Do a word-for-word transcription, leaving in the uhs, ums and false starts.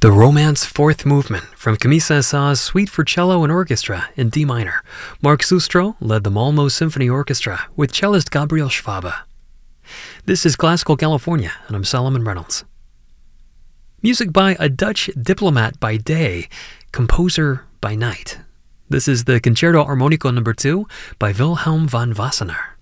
The Romance Fourth Movement from Camille Saint-Saëns' Suite for Cello and Orchestra in D minor. Mark Sustro led the Malmö Symphony Orchestra with cellist Gabriel Schwabe. This is Classical California, and I'm Solomon Reynolds. Music by a Dutch diplomat by day, composer by night. This is the Concerto Armonico number two by Wilhelm van Wassenaar.